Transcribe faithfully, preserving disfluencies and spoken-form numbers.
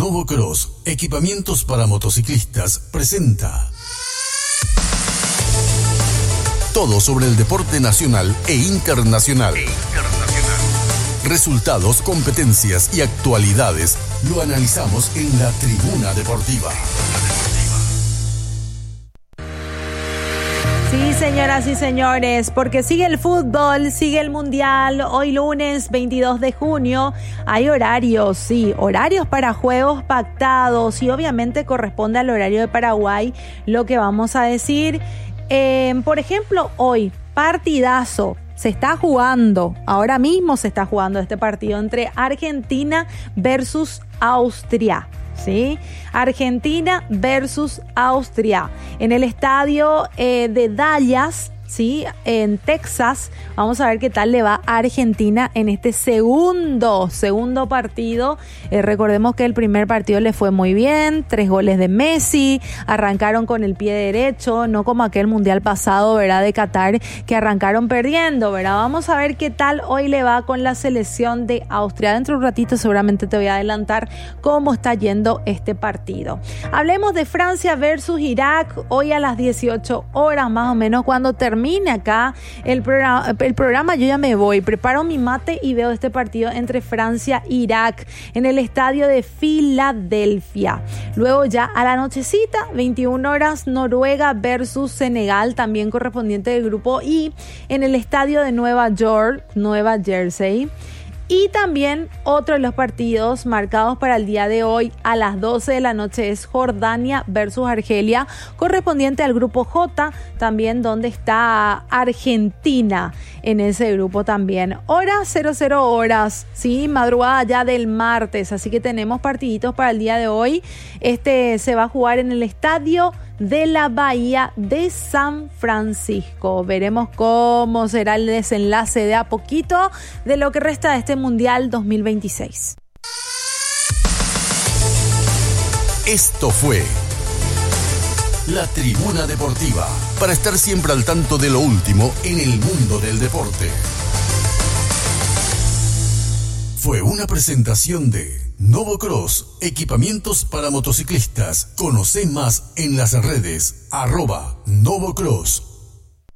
Novocross, equipamientos para motociclistas, presenta todo sobre el deporte nacional e internacional. E internacional. Resultados, competencias y actualidades lo analizamos en la Tribuna Deportiva. Sí, señoras y señores, porque sigue el fútbol, sigue el mundial. Hoy lunes veintidós de junio hay horarios, sí, horarios para juegos pactados y obviamente corresponde al horario de Paraguay lo que vamos a decir. Eh, por ejemplo, hoy, partidazo. Se está jugando, ahora mismo se está jugando este partido entre Argentina versus Austria. ¿Sí? Argentina versus Austria en el estadio eh, de Dallas, ¿sí? En Texas. Vamos a ver qué tal le va a Argentina en este segundo, segundo partido. Eh, recordemos que el primer partido le fue muy bien, tres goles de Messi, arrancaron con el pie derecho, no como aquel mundial pasado, ¿verdad? De Qatar, que arrancaron perdiendo, ¿verdad? Vamos a ver qué tal hoy le va con la selección de Austria. Dentro de un ratito seguramente te voy a adelantar cómo está yendo este partido. Hablemos de Francia versus Irak, hoy a las dieciocho horas más o menos, cuando termine acá el programa, el programa yo ya me voy, preparo mi mate y veo este partido entre Francia e Irak en el estadio de Filadelfia. Luego ya a la nochecita, veintiuna horas, Noruega versus Senegal, también correspondiente del grupo I, en el estadio de Nueva York, Nueva Jersey. Y también otro de los partidos marcados para el día de hoy a las doce de la noche es Jordania versus Argelia, correspondiente al grupo J, también donde está Argentina en ese grupo también. Hora cero cero horas, sí, madrugada ya del martes, así que tenemos partiditos para el día de hoy. Este se va a jugar en el estadio de la Bahía de San Francisco. Veremos cómo será el desenlace de a poquito de lo que resta de este Mundial dos mil veintiséis. Esto fue La Tribuna Deportiva, para estar siempre al tanto de lo último en el mundo del deporte. Fue una presentación de Novocross, equipamientos para motociclistas. Conoce más en las redes arroba Novocross.